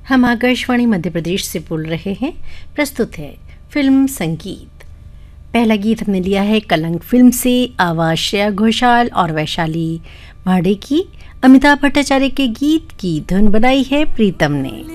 हम आकाशवाणी मध्य प्रदेश से बोल रहे हैं। प्रस्तुत है फिल्म संगीत। पहला गीत हमने लिया है कलंक फिल्म से। आवाज श्रेया घोषाल और वैशाली भाड़े की। अमिताभ भट्टाचार्य के गीत की धुन बनाई है प्रीतम ने।